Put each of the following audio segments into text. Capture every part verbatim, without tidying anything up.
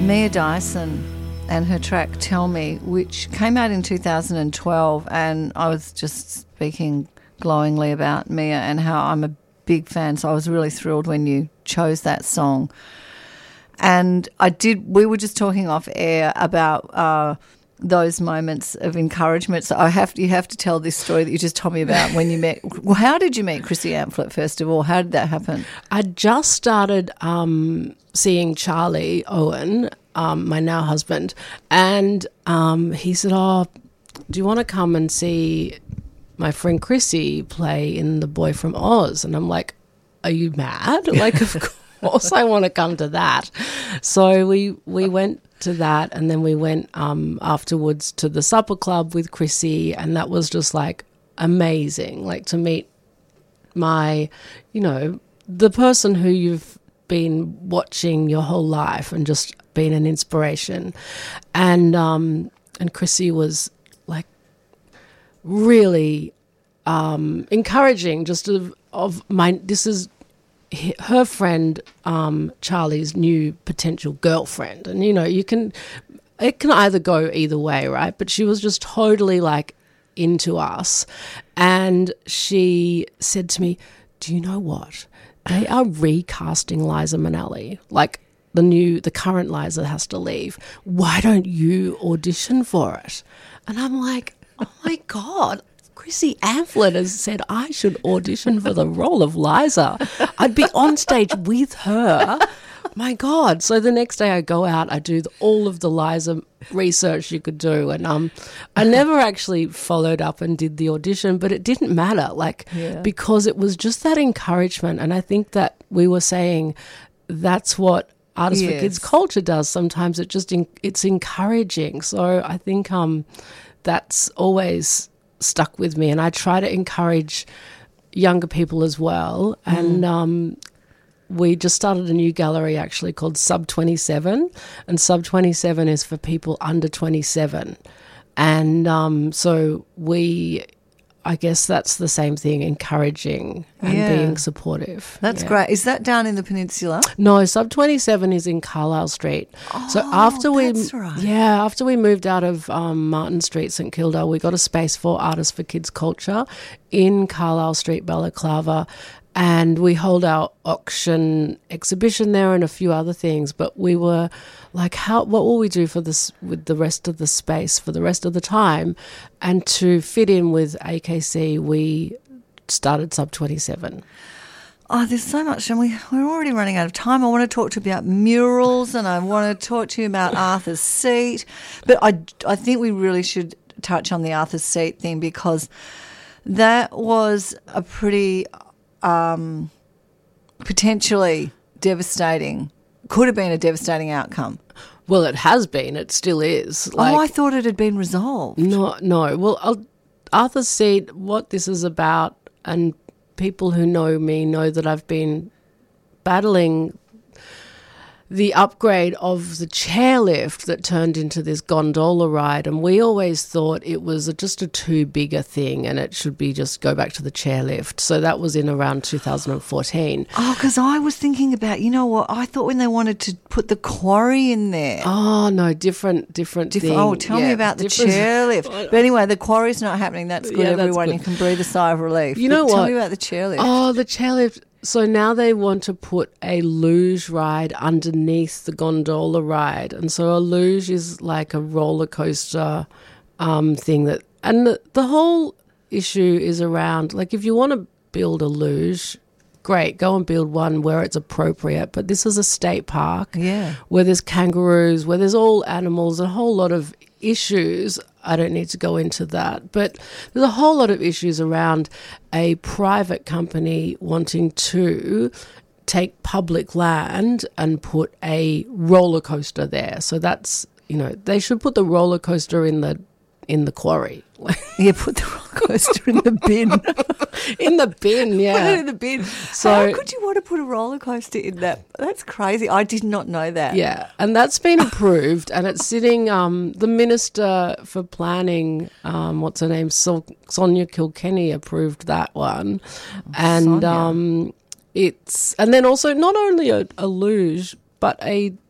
Mia Dyson and her track Tell Me, which came out in two thousand twelve, and I was just speaking glowingly about Mia and how I'm a big fan, so I was really thrilled when you chose that song. And I did, we were just talking off air about uh, those moments of encouragement. So I have to, you have to tell this story that you just told me about when you met. Well, how did you meet Chrissy Amphlett, first of all? How did that happen? I just started um, seeing Charlie Owen, um, my now husband, and um, he said, oh, do you want to come and see my friend Chrissy play in The Boy from Oz? And I'm like, are you mad? Like, of course. Of course I want to come to that. So we we went to that, and then we went um, afterwards to the supper club with Chrissy, and that was just like amazing, like to meet my, you know, the person who you've been watching your whole life and just been an inspiration. And um, and Chrissy was like really um, encouraging, just of, of my, this is her friend um, Charlie's new potential girlfriend. And, you know, you can, it can either go either way, right? But she was just totally like into us. And she said to me, do you know what? They are recasting Liza Minnelli. Like the new, the current Liza has to leave. Why don't you audition for it? And I'm like, oh my God. Chrissy Amphlett has said I should audition for the role of Liza. I'd be on stage with her. My God. So the next day I go out, I do the, all of the Liza research you could do. And um, I never actually followed up and did the audition, but it didn't matter, like, yeah. because it was just that encouragement. And I think that we were saying that's what Artists yes. for Kids culture does. Sometimes it just, in, it's encouraging. So I think um, that's always stuck with me, and I try to encourage younger people as well. Mm. And um, we just started a new gallery actually called Sub twenty-seven, and Sub twenty-seven is for people under twenty-seven. And um, so we, I guess that's the same thing, encouraging and yeah. being supportive. That's yeah. great. Is that down in the Peninsula? No, Sub twenty-seven is in Carlisle Street. Oh, so after we, that's right. yeah, after we moved out of um, Martin Street, St Kilda, we got a space for Artists for Kids culture in Carlisle Street, Balaclava, and we hold our auction exhibition there and a few other things. But we were like, how? What will we do for this with the rest of the space for the rest of the time? And to fit in with A K C, we started Sub twenty-seven. Oh, there's so much, and we, we're already running out of time. I want to talk to you about murals, and I want to talk to you about Arthur's Seat. But I, I think we really should touch on the Arthur's Seat thing, because that was a pretty um, potentially devastating, could have been a devastating outcome. Well, it has been. It still is. Like, oh, I thought it had been resolved. No, no. Well, I'll, Arthur's Seat, what this is about, and people who know me know that I've been battling the upgrade of the chairlift that turned into this gondola ride, and we always thought it was a, just a too big a thing and it should be just go back to the chairlift. So that was in around two thousand fourteen. Oh, because I was thinking about, you know what, I thought when they wanted to put the quarry in there. Oh, no, different, different, different thing. Oh, tell yeah, me about the chairlift. But anyway, the quarry's not happening. That's good, yeah, everyone. That's good. You can breathe a sigh of relief. You know but what? Tell me about the chairlift. Oh, the chairlift. So now they want to put a luge ride underneath the gondola ride. And so a luge is like a roller coaster um, thing that, and the, the whole issue is around, like, if you want to build a luge, great, go and build one where it's appropriate. But this is a state park yeah. where there's kangaroos, where there's all animals, a whole lot of issues. I don't need to go into that. But there's a whole lot of issues around a private company wanting to take public land and put a roller coaster there. So that's, you know, they should put the roller coaster in the in the quarry. Yeah, put the roller coaster in the bin. In the bin, yeah. Put it in the bin. So how could you want to put a roller coaster in that? That's crazy. I did not know that. Yeah, and that's been approved, and it's sitting, um, the Minister for Planning, um, what's her name, so- Sonia Kilkenny approved that one. Oh, and Sonia. um, it's, and then also not only a, a luge, but a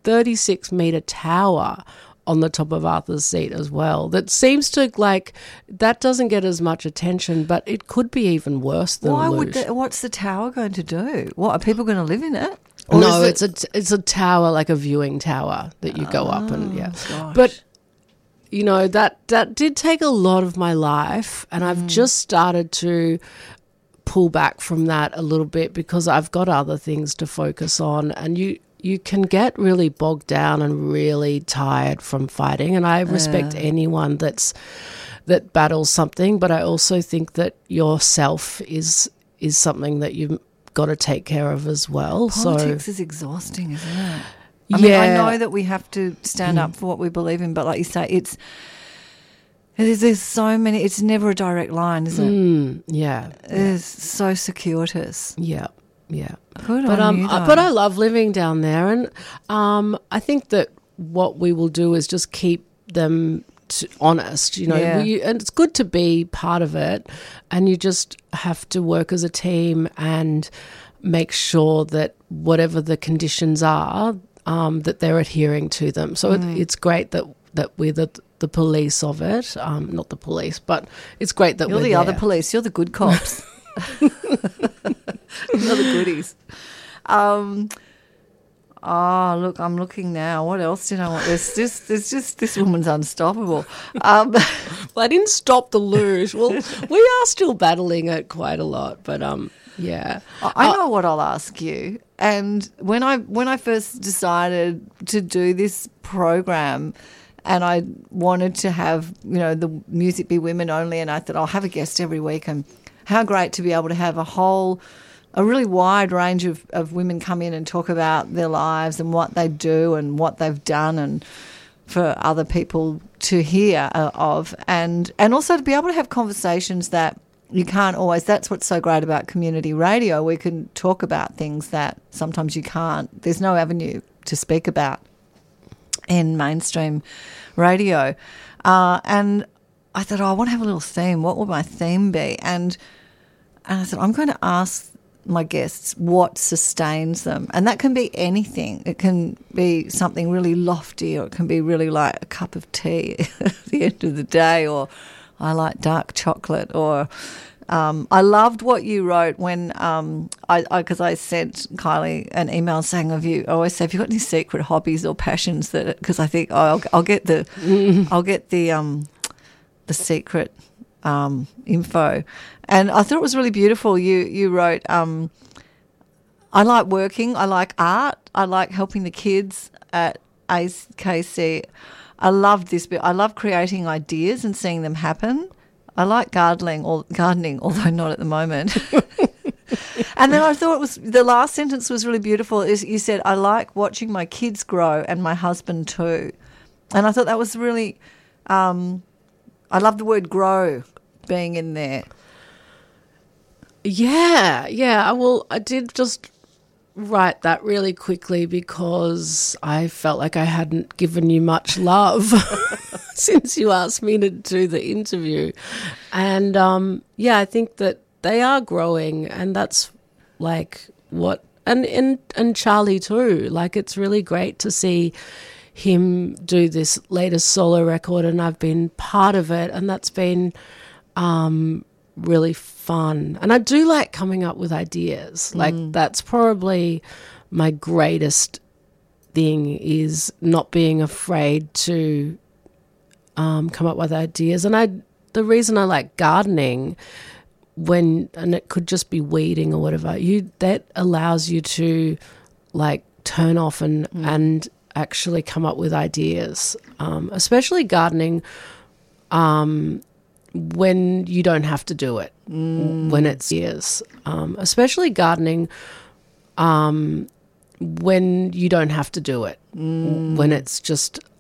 thirty-six metre tower on the top of Arthur's Seat as well. That seems to, like, that doesn't get as much attention, but it could be even worse than Why Luge. would the, what's the tower going to do? What, are people going to live in it? Or No, is it's a it's a tower, like a viewing tower that you go up and yeah. gosh. But you know, that that did take a lot of my life, and I've just started to pull back from that a little bit because I've got other things to focus on, and you you can get really bogged down and really tired from fighting, and I respect Yeah. anyone that's that battles something, but I also think that yourself is is something that you've got to take care of as well. Politics so is exhausting, isn't it? I mean, yeah. I know that we have to stand up for what we believe in, but like you say, it's there's, there's so many. It's never a direct line, is it? Mm, yeah, It's so circuitous. yeah, yeah. Good But on um, you, I- though. but I love living down there, and um, I think that what we will do is just keep them to, honest. You know, Yeah. we, and it's good to be part of it, and you just have to work as a team and make sure that whatever the conditions are, um, that they're adhering to them. So Mm. it, it's great that that we're the the police of it. Um, not the police, but it's great that You're we're the there. other police. You're the good cops. You're the goodies. Um, oh, look, I'm looking now. What else did I want? There's just, there's just, this woman's unstoppable. Um, Well, I didn't stop the luge. Well, we are still battling it quite a lot, but um, yeah. I know what I'll ask you. And when I when I first decided to do this program, and I wanted to have, you know, the music be women only, and I thought I'll have a guest every week, and how great to be able to have a whole, a really wide range of, of women come in and talk about their lives and what they do and what they've done, and for other people to hear uh, of, and and also to be able to have conversations that you can't always. That's what's so great about community radio. We can talk about things that sometimes you can't. There's no avenue to speak about in mainstream radio. Uh, and I thought, oh, I want to have a little theme. What will my theme be? And and I said, I'm going to ask my guests what sustains them. And that can be anything. It can be something really lofty, or it can be really like a cup of tea at the end of the day, or I like dark chocolate, or um, I loved what you wrote when um, I because I, I sent Kylie an email saying, "Have you?" I always say, "Have you got any secret hobbies or passions that?" Because I think oh, I'll, I'll get the I'll get the um, the secret um, info, and I thought it was really beautiful. You you wrote, um, "I like working. I like art. I like helping the kids at A K C." I love this bit. I love creating ideas and seeing them happen. I like gardening, or gardening, although not at the moment. And then I thought it was the last sentence was really beautiful. Is you said, "I like watching my kids grow and my husband too," and I thought that was really. Um, I love the word "grow" being in there. Yeah, yeah. I will. I did just write that really quickly because I felt like I hadn't given you much love since you asked me to do the interview, and um, yeah, I think that they are growing, and that's like what, and and and Charlie too. Like, it's really great to see him do this latest solo record, and I've been part of it, and that's been um, really fun. And I do like coming up with ideas. Like, Mm. that's probably my greatest thing, is not being afraid to um, come up with ideas. And I, the reason I like gardening, when, and it could just be weeding or whatever, you, that allows you to like turn off and, Mm. and actually come up with ideas, um, especially gardening, um, when you don't have to do it, Mm. when it's years, um, especially gardening, um, when you don't have to do it, Mm. when it's just